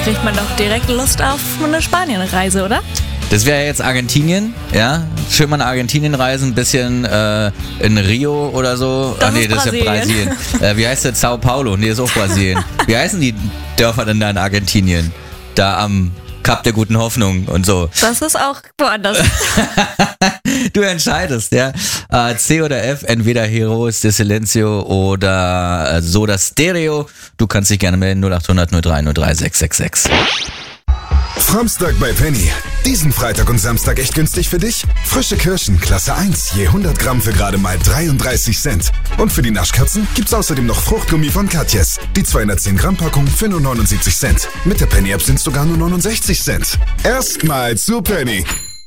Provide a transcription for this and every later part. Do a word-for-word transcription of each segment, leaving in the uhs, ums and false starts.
kriegt man doch direkt Lust auf eine Spanien-Reise, oder? Das wäre jetzt Argentinien, ja? Schön mal nach Argentinien reisen, ein bisschen äh, in Rio oder so. Das Ach nee, ist das ist ja Brasilien. äh, wie heißt das? Sao Paulo? Nee, ist auch Brasilien. Wie heißen die Dörfer denn da in Argentinien? Da am Kap der guten Hoffnung und so. Das ist auch woanders. Du entscheidest, ja. Äh, C oder F, entweder Heroes de Silencio oder äh, Soda Stereo. Du kannst dich gerne melden, null acht hundert null drei null drei sechs sechs sechs. Framstag bei Penny. Diesen Freitag und Samstag echt günstig für dich? Frische Kirschen, Klasse eins, je hundert Gramm für gerade mal dreiunddreißig Cent. Und für die Naschkatzen gibt's außerdem noch Fruchtgummi von Katjes. Die zweihundertzehn Gramm Packung für nur neunundsiebzig Cent. Mit der Penny-App sind's sogar nur neunundsechzig Cent. Erstmal zu Penny.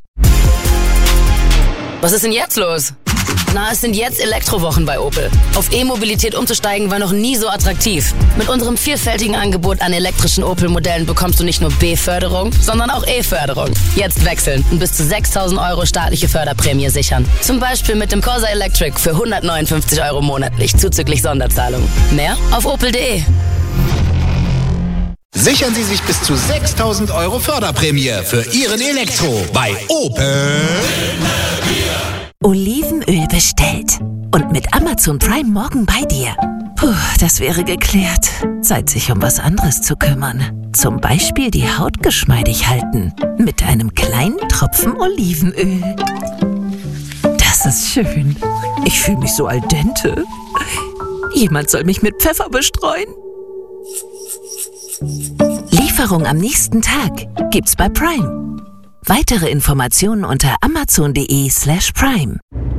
Was ist denn jetzt los? Na, es sind jetzt Elektrowochen bei Opel. Auf E-Mobilität umzusteigen war noch nie so attraktiv. Mit unserem vielfältigen Angebot an elektrischen Opel-Modellen bekommst du nicht nur B-Förderung, sondern auch E-Förderung. Jetzt wechseln und bis zu sechstausend Euro staatliche Förderprämie sichern. Zum Beispiel mit dem Corsa Electric für hundertneunundfünfzig Euro monatlich zuzüglich Sonderzahlung. Mehr auf opel punkt de. Sichern Sie sich bis zu sechstausend Euro Förderprämie für Ihren Elektro bei Opel. Olivenöl bestellt. Und mit Amazon Prime morgen bei dir. Puh, das wäre geklärt. Zeit, sich um was anderes zu kümmern. Zum Beispiel die Haut geschmeidig halten. Mit einem kleinen Tropfen Olivenöl. Das ist schön. Ich fühle mich so al dente. Jemand soll mich mit Pfeffer bestreuen. Lieferung am nächsten Tag gibt's bei Prime. Weitere Informationen unter amazon.de slash prime.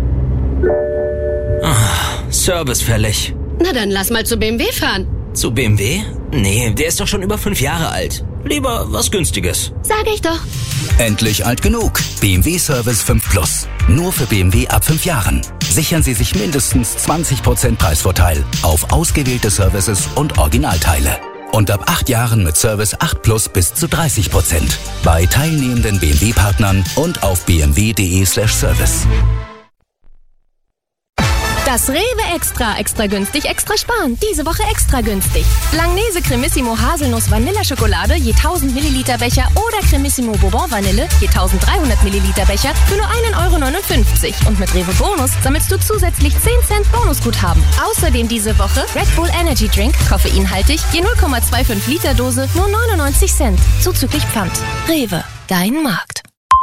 Oh, Service fällig. Na dann lass mal zu B M W fahren. Zu B M W? Nee, der ist doch schon über fünf Jahre alt. Lieber was Günstiges. Sag ich doch. Endlich alt genug. B M W Service fünf Plus. Nur für B M W ab fünf Jahren. Sichern Sie sich mindestens zwanzig Prozent Preisvorteil auf ausgewählte Services und Originalteile. Und ab acht Jahren mit Service acht Plus bis zu dreißig Prozent. Bei teilnehmenden B M W-Partnern und auf b m w punkt de slash service. Das Rewe Extra, extra günstig, extra sparen. Diese Woche extra günstig. Langnese Cremissimo Haselnuss Vanilleschokolade je tausend Milliliter Becher oder Cremissimo Bourbon Vanille je tausenddreihundert Milliliter Becher für nur ein Euro neunundfünfzig. Und mit Rewe Bonus sammelst du zusätzlich zehn Cent Bonusguthaben. Außerdem diese Woche Red Bull Energy Drink, koffeinhaltig, je null Komma fünfundzwanzig Liter Dose, nur neunundneunzig Cent. Zuzüglich Pfand. Rewe, dein Markt.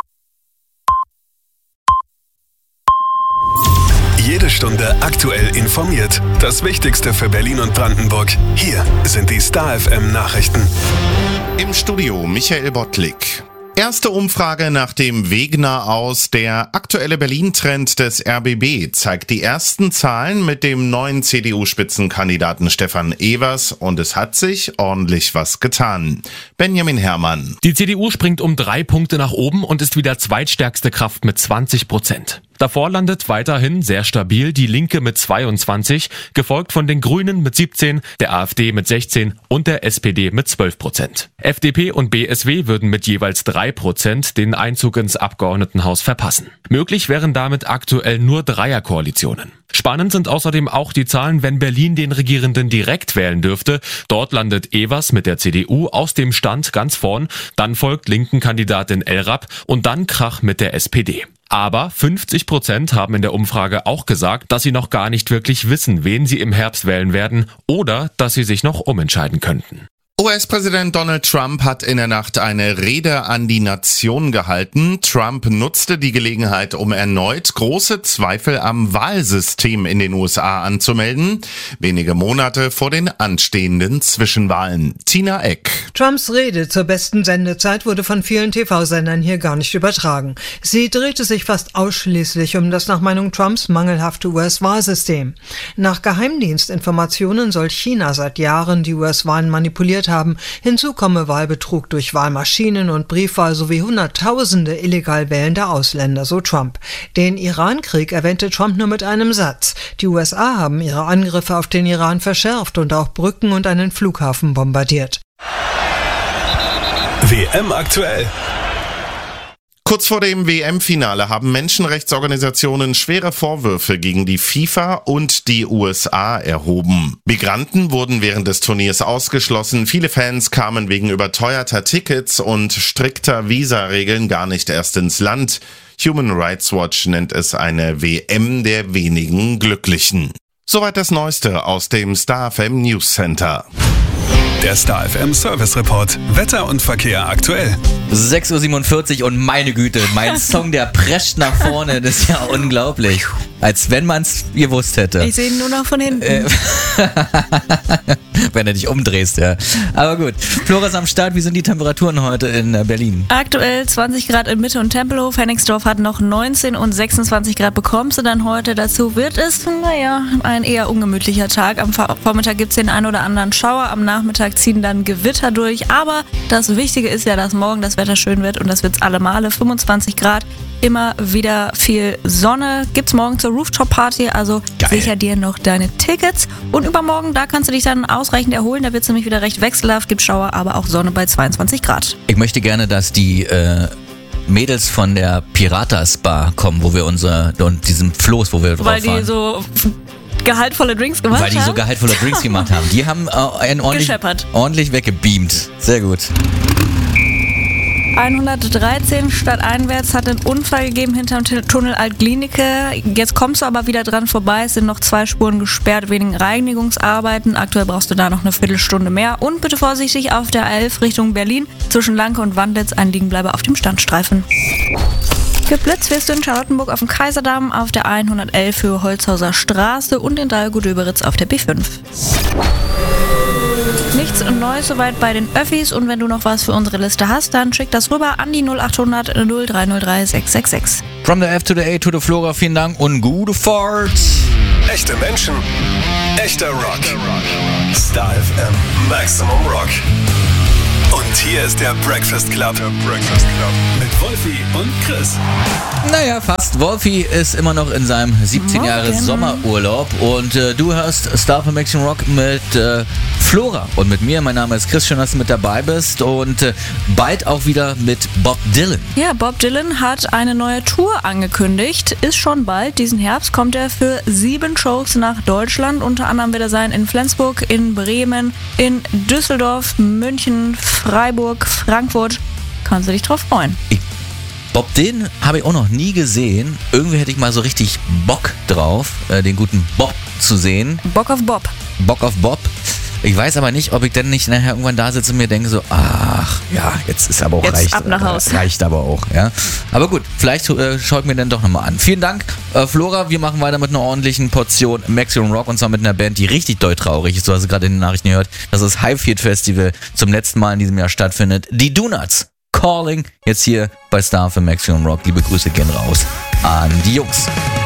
Jede Stunde aktuell informiert. Das Wichtigste für Berlin und Brandenburg. Hier sind die Star F M Nachrichten. Im Studio Michael Bottlik. Erste Umfrage nach dem Wegener aus. Der aktuelle Berlin-Trend des R B B zeigt die ersten Zahlen mit dem neuen C D U-Spitzenkandidaten Stefan Evers und es hat sich ordentlich was getan. Benjamin Herrmann. Die C D U springt um drei Punkte nach oben und ist wieder zweitstärkste Kraft mit zwanzig Prozent. Davor landet weiterhin sehr stabil die Linke mit zweiundzwanzig, gefolgt von den Grünen mit siebzehn, der AfD mit sechzehn und der S P D mit zwölf Prozent. F D P und B S W würden mit jeweils drei Prozent den Einzug ins Abgeordnetenhaus verpassen. Möglich wären damit aktuell nur Dreierkoalitionen. Spannend sind außerdem auch die Zahlen, wenn Berlin den Regierenden direkt wählen dürfte. Dort landet Evers mit der C D U aus dem Stand ganz vorn, dann folgt Linken-Kandidatin El-Rapp und dann Krach mit der S P D. Aber fünfzig Prozent haben in der Umfrage auch gesagt, dass sie noch gar nicht wirklich wissen, wen sie im Herbst wählen werden oder dass sie sich noch umentscheiden könnten. U S-Präsident Donald Trump hat in der Nacht eine Rede an die Nation gehalten. Trump nutzte die Gelegenheit, um erneut große Zweifel am Wahlsystem in den U S A anzumelden. Wenige Monate vor den anstehenden Zwischenwahlen. Tina Eck. Trumps Rede zur besten Sendezeit wurde von vielen T V-Sendern hier gar nicht übertragen. Sie drehte sich fast ausschließlich um das nach Meinung Trumps mangelhafte U S-Wahlsystem. Nach Geheimdienstinformationen soll China seit Jahren die U S-Wahlen manipuliert haben. Hinzu komme Wahlbetrug durch Wahlmaschinen und Briefwahl sowie Hunderttausende illegal wählende Ausländer, so Trump. Den Irankrieg erwähnte Trump nur mit einem Satz. Die U S A haben ihre Angriffe auf den Iran verschärft und auch Brücken und einen Flughafen bombardiert. W M aktuell. Kurz vor dem W M-Finale haben Menschenrechtsorganisationen schwere Vorwürfe gegen die FIFA und die U S A erhoben. Migranten wurden während des Turniers ausgeschlossen, viele Fans kamen wegen überteuerter Tickets und strikter Visa-Regeln gar nicht erst ins Land. Human Rights Watch nennt es eine W M der wenigen Glücklichen. Soweit das Neueste aus dem Star F M News Center. Der Star F M Service Report. Wetter und Verkehr aktuell. sechs Uhr siebenundvierzig und meine Güte, mein Song, der prescht nach vorne, das ist ja unglaublich. Als wenn man es gewusst hätte. Ich sehe ihn nur noch von hinten. Äh, wenn du dich umdrehst, ja. Aber gut, Flora ist am Start. Wie sind die Temperaturen heute in Berlin? Aktuell zwanzig Grad in Mitte und Tempelhof. Hennigsdorf hat noch neunzehn und sechsundzwanzig Grad bekommst du dann heute. Dazu wird es, naja, ein eher ungemütlicher Tag. Am Vormittag gibt es den einen oder anderen Schauer. Am Nachmittag ziehen dann Gewitter durch. Aber das Wichtige ist ja, dass morgen das Wetter schön wird und das wird es alle Male. fünfundzwanzig Grad. Immer wieder viel Sonne. Gibt's morgen zur Rooftop-Party, also Geil. Sicher dir noch deine Tickets. Und übermorgen, da kannst du dich dann ausreichend erholen. Da wird es nämlich wieder recht wechselhaft, gibt Schauer, aber auch Sonne bei zweiundzwanzig Grad. Ich möchte gerne, dass die äh, Mädels von der Piratas Bar kommen, wo wir unser, und diesem Floß, wo wir drauf Weil fahren. die so gehaltvolle Drinks gemacht haben. Weil die so gehaltvolle Drinks gemacht haben. Die haben äh, einen ordentlich, Gescheppert. ordentlich weggebeamt. Sehr gut. hundertdreizehn stadteinwärts hat einen Unfall gegeben hinterm Tunnel Alt-Glienicke. Jetzt kommst du aber wieder dran vorbei. Es sind noch zwei Spuren gesperrt wegen Reinigungsarbeiten. Aktuell brauchst du da noch eine Viertelstunde mehr. Und bitte vorsichtig auf der A elf Richtung Berlin. Zwischen Lanke und Wandlitz ein Liegenbleiber auf dem Standstreifen. Geblitzt wirst du in Charlottenburg auf dem Kaiserdamm, auf der hundertelf Höhe Holzhauser Straße und in Dahlgut-Döberitz auf der B fünf. Nichts Neues soweit bei den Öffis und wenn du noch was für unsere Liste hast, dann schick das rüber an die null achthundert null drei null drei sechs sechs sechs. From the F to the A to the Flora, vielen Dank und gute Fahrt. Echte Menschen, echter Rock. Star F M Maximum Rock. Und hier ist der Breakfast Club. Der Breakfast Club. Mit Wolfi und Chris. Naja, fast. Wolfi ist immer noch in seinem siebzehn Jahre Sommerurlaub und äh, du hörst Star F M Maximum Rock mit äh, Flora und mit mir. Mein Name ist Chris, schön, dass du mit dabei bist und äh, bald auch wieder mit Bob Dylan. Ja, Bob Dylan hat eine neue Tour angekündigt. Ist schon bald. Diesen Herbst kommt er für sieben Shows nach Deutschland. Unter anderem wird er sein in Flensburg, in Bremen, in Düsseldorf, München, Freiburg, Frankfurt. Kannst du dich drauf freuen. Ich, Bob Dylan habe ich auch noch nie gesehen. Irgendwie hätte ich mal so richtig Bock drauf, äh, den guten Bob zu sehen. Bock auf Bob. Bock auf Bob. Ich weiß aber nicht, ob ich dann nicht nachher irgendwann da sitze und mir denke so, ach, ja, jetzt ist aber auch jetzt reicht. ab nach Haus. Reicht aber auch, ja. Aber gut, vielleicht äh, schaue ich mir dann doch nochmal an. Vielen Dank, äh, Flora. Wir machen weiter mit einer ordentlichen Portion Maximum Rock und zwar mit einer Band, die richtig doll traurig ist. Du hast es gerade in den Nachrichten gehört, dass das Highfield Festival zum letzten Mal in diesem Jahr stattfindet. Die Donuts Calling, jetzt hier bei Star für Maximum Rock. Liebe Grüße gehen raus an die Jungs.